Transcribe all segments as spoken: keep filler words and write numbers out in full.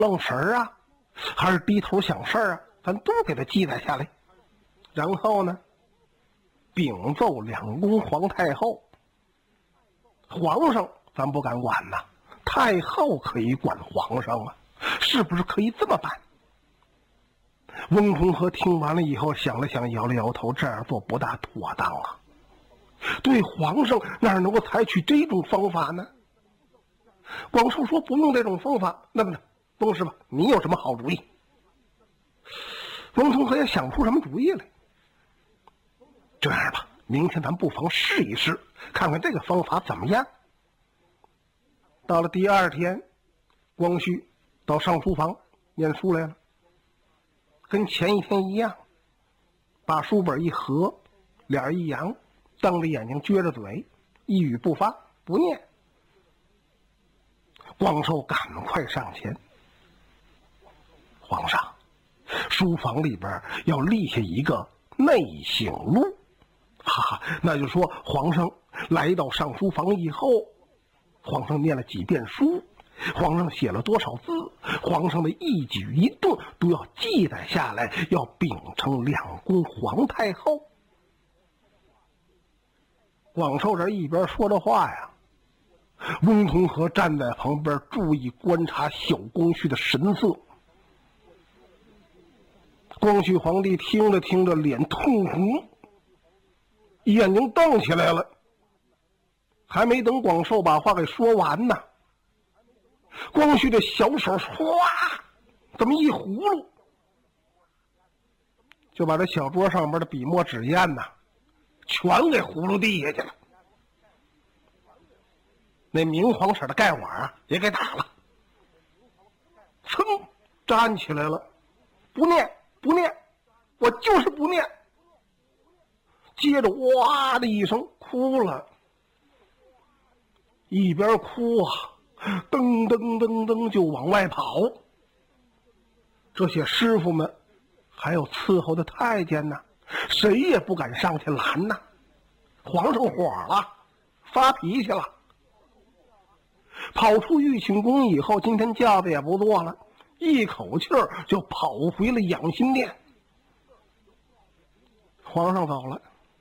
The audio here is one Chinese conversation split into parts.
愣神儿啊，还是低头想事儿啊，咱都给他记载下来。然后呢，禀奏两宫皇太后。皇上咱不敢管呐，太后可以管皇上啊，是不是可以这么办？翁同龢听完了以后想了想，摇了摇头，这样做不大妥当啊。对皇上哪能够采取这种方法呢？广寿说不用这种方法，那么翁师傅你有什么好主意？翁同龢也想不出什么主意来。这样吧，明天咱不妨试一试，看看这个方法怎么样。到了第二天，光绪到上书房念书来了，跟前一天一样，把书本一合，脸一扬，瞪着眼睛撅着嘴，一语不发，不念。光寿赶快上前，皇上，书房里边要立下一个内省录，哈哈，那就是说皇上来到上书房以后，皇上念了几遍书，皇上写了多少字，皇上的一举一动都要记载下来，要秉承两宫皇太后。广寿这一边说着话呀，翁同龢站在旁边注意观察小光绪的神色。光绪皇帝听着听着脸通红，眼睛瞪起来了。还没等广寿把话给说完呢，光绪的小手唰这么一葫芦，就把这小桌上边的笔墨纸砚呐全给葫芦地下去了。那明黄色的盖碗啊也给打了，噌站起来了，不念不念，我就是不念。接着哇的一声哭了，一边哭啊噔噔噔噔就往外跑。这些师傅们还有伺候的太监呢，谁也不敢上去拦呐。皇上火了，发脾气了，跑出玉庆宫以后，今天轿子也不坐了，一口气儿就跑回了养心殿。皇上走了，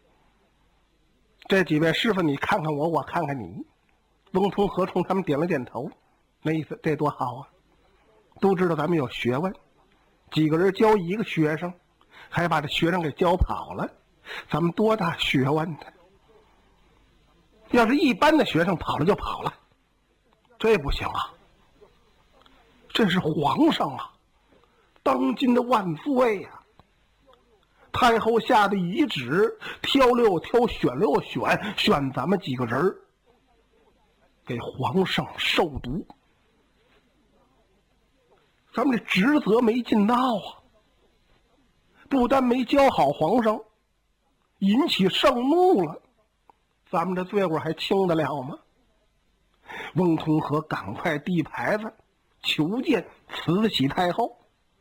这几位师傅你看看我，我看看你。翁同龢冲他们点了点头，那意思这多好啊，都知道咱们有学问，几个人教一个学生，还把这学生给教跑了，咱们多大学问呢？要是一般的学生跑了就跑了，这不行啊，这是皇上啊，当今的万岁呀、啊！太后下的遗旨，挑六挑，选六选，选咱们几个人给皇上授读，咱们这职责没尽到啊！不但没教好皇上，引起圣怒了，咱们这罪过还轻得了吗？翁同龢赶快递牌子求见慈禧太后。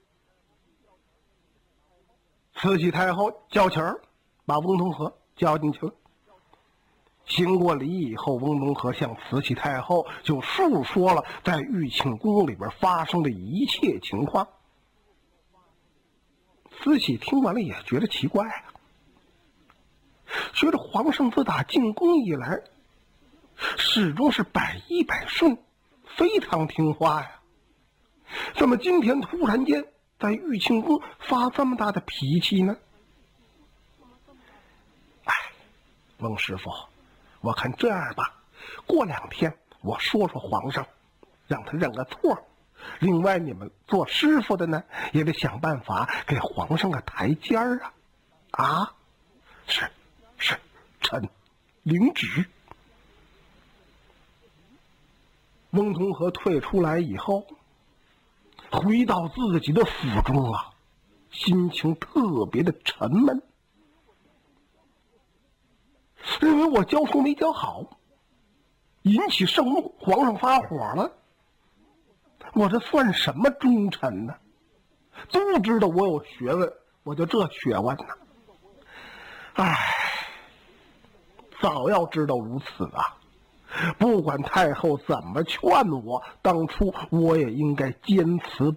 慈禧太后叫起儿，把翁同龢叫进去了。行过礼以后，翁同龢向慈禧太后就述说了在玉庆宫里边发生的一切情况。慈禧听完了也觉得奇怪啊，觉得皇上自打进宫以来始终是百依百顺，非常听话呀，怎么今天突然间在玉庆宫发这么大的脾气呢？哎，翁师傅，我看这样吧，过两天我说说皇上，让他认个错。另外你们做师傅的呢，也得想办法给皇上个台阶儿啊！啊，是是，臣领旨。翁同龢退出来以后，回到自己的府中啊，心情特别的沉闷，认为我教书没教好，引起圣怒，皇上发火了，我这算什么忠臣呢？都知道我有学问，我就这学问呢。唉，早要知道如此啊！不管太后怎么劝我，当初我也应该坚持